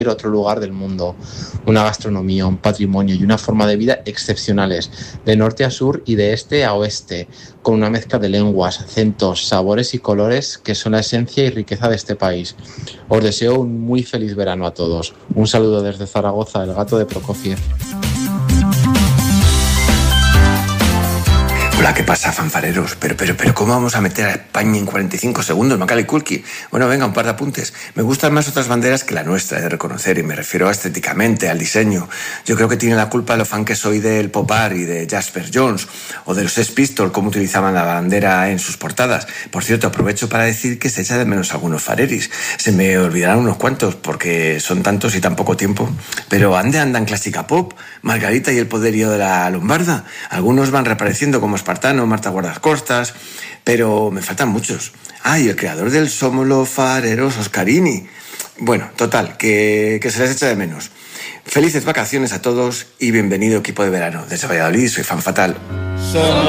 otro lugar del mundo. Una gastronomía, un patrimonio y una forma de vida excepcionales, de norte a sur y de este a oeste, con una mezcla de lenguas, acentos, sabores y colores que son la esencia y riqueza de este país. Os deseo un muy feliz verano a todos. Un saludo desde Zaragoza, el gato de Prokofiev. Hola, ¿qué pasa, fanfareros? Pero, ¿cómo vamos a meter a España en 45 segundos, Macaulay Culkin? Bueno, venga, un par de apuntes. Me gustan más otras banderas que la nuestra, he de reconocer, y me refiero estéticamente, al diseño. Yo creo que tiene la culpa lo fan que soy del pop art y de Jasper Jones, o de los Sex Pistols, cómo utilizaban la bandera en sus portadas. Por cierto, aprovecho para decir que se echa de menos algunos fareris. Se me olvidarán unos cuantos, porque son tantos y tan poco tiempo. Pero andan clásica pop, Margarita y el poderío de la Lombarda. Algunos van reapareciendo como Espartano, Marta Guardacostas, pero me faltan muchos. Y el creador del Somos los Fareros, Oscarini. Bueno, total, que se les echa de menos. Felices vacaciones a todos y bienvenido equipo de verano. Desde Valladolid, soy Fan Fatal. Somos